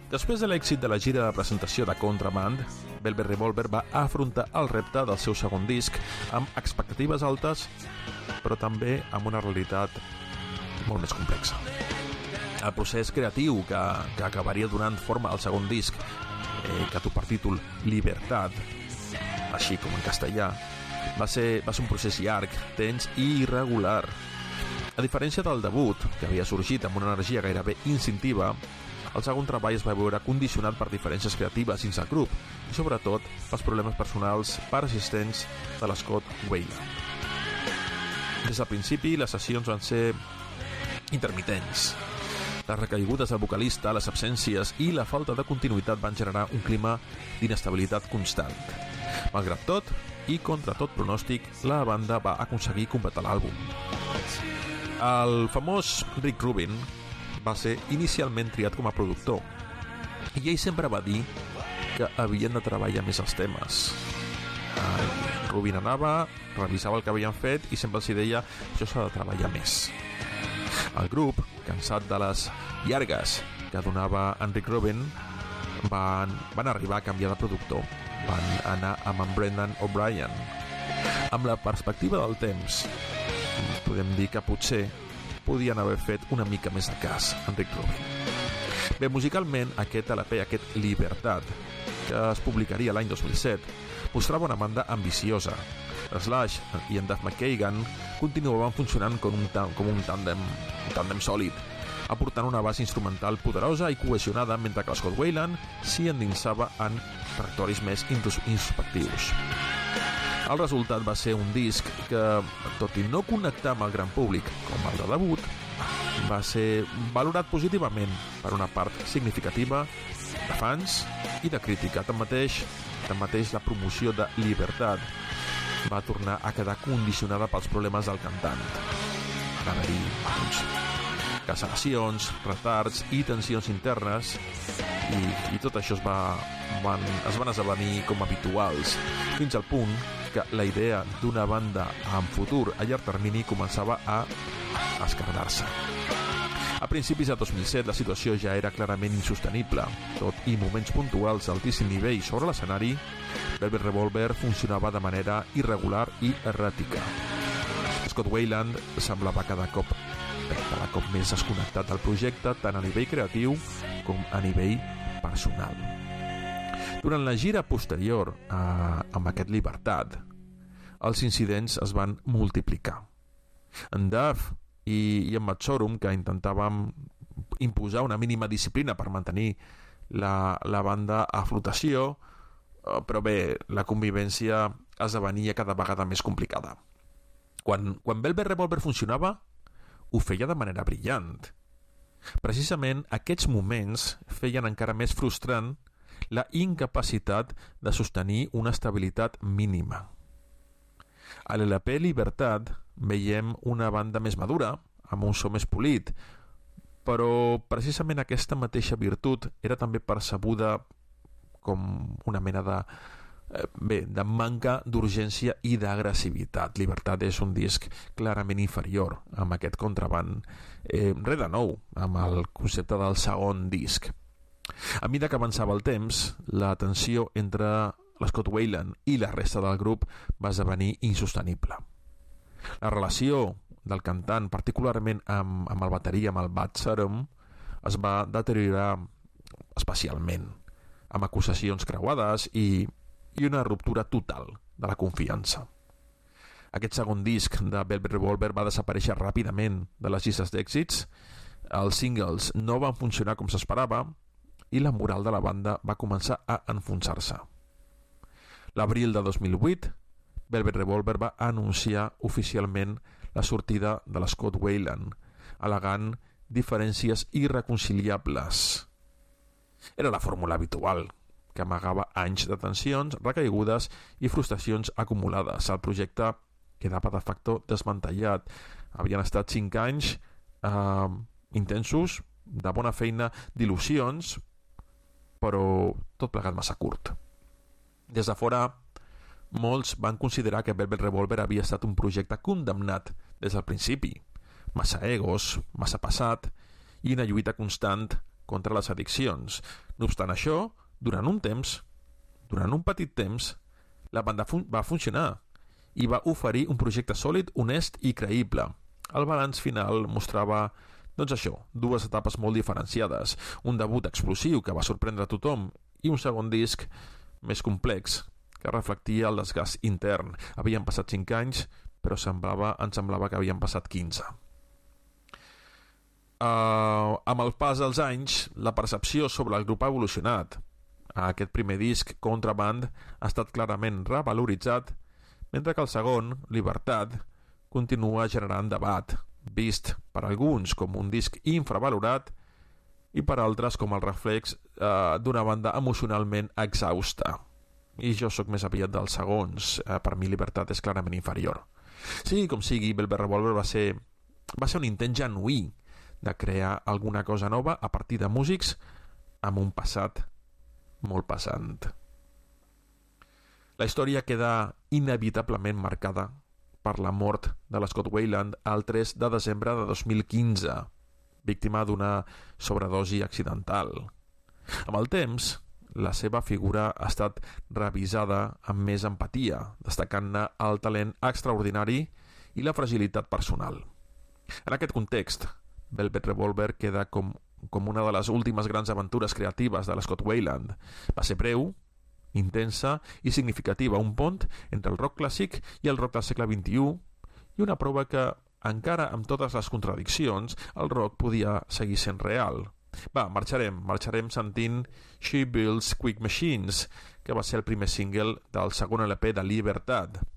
Després de l'èxit de la gira de presentació de Contraband, Velvet Revolver va afrontar el repte del seu segon disc amb expectatives altes, però també amb una realitat molt més complexa. El procés creatiu que acabaria donant forma al segon disc, que té per títol Libertad, així com en castellà, va ser un procés llarg, tens i irregular. A diferència del debut, que havia sorgit amb una energia gairebé instintiva, el segon treball es va veure condicionat per diferències creatives dins el grup i, sobretot, pels problemes personals persistents de l'Scott Weiland. Des del principi, les sessions van ser intermitents. Les recaigudes del vocalista, les absències i la falta de continuïtat van generar un clima d'inestabilitat constant. Malgrat tot, i contra tot pronòstic, la banda va aconseguir completar l'àlbum. El famós Rick Rubin va ser inicialment triat com a productor i ell sempre va dir que havien de treballar més els temes. Rubin anava, revisava el que havien fet i sempre els deia que això s'ha de treballar més. El grup, cansat de les llargues que donava en Rick Rubin, van arribar a canviar de productor. Van anar amb en Brendan O'Brien. Amb la perspectiva del temps, podem dir que potser podien haver fet una mica més de cas a Rick Rubin. Bé, musicalment, aquest LP, aquest Libertad, que es publicaria l'any 2007, mostrava una banda ambiciosa. Slash i en Duff McKagan continuaven funcionant com un tàndem sòlid, aportant una base instrumental poderosa i cohesionada, mentre que Scott Weiland s'hi endinsava en trajectoris més introspectius. El resultat va ser un disc que, tot i no connectar amb el gran públic com el de debut, va ser valorat positivament per una part significativa de fans i de crítica. Tanmateix, la promoció de Libertad va tornar a quedar condicionada pels problemes del cantant. Va haver-hi cancel·lacions, retards i tensions internes, i tot això es van esdevenir com habituals, fins al punt que la idea d'una banda amb futur a llarg termini començava a escardar-se. A principis de 2007 la situació ja era clarament insostenible. Tot i moments puntuals d'altíssim nivell sobre l'escenari, Velvet Revolver funcionava de manera irregular i erràtica. Scott Weiland semblava cada cop més desconnectat del projecte, tant a nivell creatiu com a nivell personal. Durant la gira posterior amb aquest Libertad, els incidents es van multiplicar. En Duff i en Matt Sorum, que intentàvem imposar una mínima disciplina per mantenir la banda a flotació, però bé, la convivència esdevenia cada vegada més complicada. Quan Velvet Revolver funcionava, ho feia de manera brillant. Precisament aquests moments feien encara més frustrant la incapacitat de sostenir una estabilitat mínima. A l'LP Libertad veiem una banda més madura, amb un so més polit, però precisament aquesta mateixa virtut era també percebuda com una mena de manca d'urgència i d'agressivitat. Libertad és un disc clarament inferior amb aquest Contraband, res de nou amb el concepte del segon disc. A mesura que avançava el temps, la tensió entre l'Scott Weiland i la resta del grup va esdevenir insostenible. La relació del cantant, particularment amb el bateria, amb el Matt Sorum, es va deteriorar especialment, amb acusacions creuades i una ruptura total de la confiança. Aquest segon disc de Velvet Revolver va desaparèixer ràpidament de les llistes d'èxits, els singles no van funcionar com s'esperava i la moral de la banda va començar a enfonsar-se. L'abril de 2008, Velvet Revolver va anunciar oficialment la sortida de l'Scott Weiland, al·legant diferències irreconciliables. Era la fórmula habitual, que amagava anys de tensions, recaigudes i frustracions acumulades. El projecte quedava de facto desmantellat. Havien estat 5 anys intensos, de bona feina, d'il·lusions, però tot plegat massa curt. Des de fora, molts van considerar que Velvet Revolver havia estat un projecte condemnat des del principi. Massa egos, massa passat i una lluita constant contra les addiccions. No obstant això, durant un petit temps, la banda va funcionar i va oferir un projecte sòlid, honest i creïble. El balanç final mostrava, doncs això, dues etapes molt diferenciades, un debut explosiu que va sorprendre a tothom i un segon disc més complex, que reflectia el desgast intern. Havien passat 5 anys, però ens semblava que havien passat 15. Amb el pas dels anys, la percepció sobre el grup ha evolucionat. Aquest primer disc, Contraband, ha estat clarament revaloritzat, mentre que el segon, Libertad, continua generant debat, vist per alguns com un disc infravalorat i per altres com el reflex d'una banda emocionalment exhausta. I jo sóc més aviat dels segons. Per mi Libertad és clarament inferior. Sí, com sigui, Velvet Revolver va ser un intent genuí de crear alguna cosa nova a partir de músics amb un passat molt pesant. La història queda inevitablement marcada per la mort de l'Scott Weiland el 3 de desembre de 2015, víctima d'una sobredosi accidental. Amb el temps, la seva figura ha estat revisada amb més empatia, destacant-ne el talent extraordinari i la fragilitat personal. En aquest context, Velvet Revolver queda com una de les últimes grans aventures creatives de l'Scott Weiland. Va ser breu, intensa i significativa, un pont entre el rock clàssic i el rock del segle XXI, i una prova que, encara amb totes les contradiccions, el rock podia seguir sent real. Va, marxarem sentint She Builds Quick Machines, que va ser el primer single del segon LP de Libertad.